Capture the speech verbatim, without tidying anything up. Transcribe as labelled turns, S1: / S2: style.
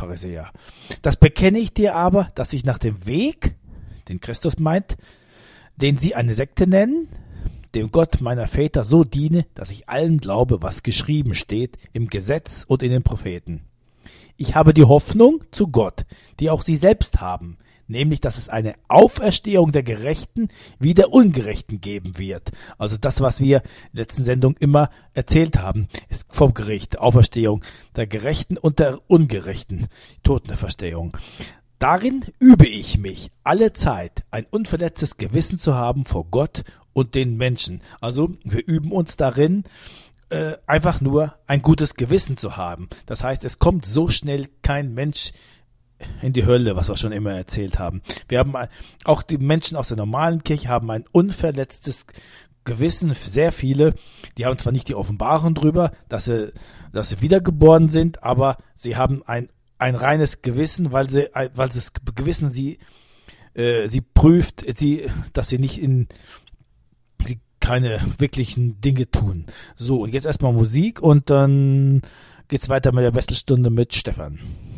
S1: Pharisäer. Das bekenne ich dir aber, dass ich nach dem Weg, den Christus meint, den sie eine Sekte nennen, dem Gott meiner Väter so diene, dass ich allen glaube, was geschrieben steht im Gesetz und in den Propheten. Ich habe die Hoffnung zu Gott, die auch sie selbst haben, nämlich, dass es eine Auferstehung der Gerechten wie der Ungerechten geben wird. Also das, was wir in der letzten Sendung immer erzählt haben, ist vom Gericht, Auferstehung der Gerechten und der Ungerechten, Totenauferstehung. Darin übe ich mich alle Zeit, ein unverletztes Gewissen zu haben vor Gott und den Menschen. Also wir üben uns darin, äh, einfach nur ein gutes Gewissen zu haben. Das heißt, es kommt so schnell kein Mensch in die Hölle, was wir schon immer erzählt haben. Wir haben auch die Menschen aus der normalen Kirche haben ein unverletztes Gewissen, sehr viele, die haben zwar nicht die Offenbarung drüber, dass sie, dass sie wiedergeboren sind, aber sie haben ein, ein reines Gewissen, weil sie, weil das Gewissen sie, äh, sie prüft, sie, dass sie nicht in die, keine wirklichen Dinge tun. So, und jetzt erstmal Musik und dann geht's weiter mit der Wesselstunde mit Stefan.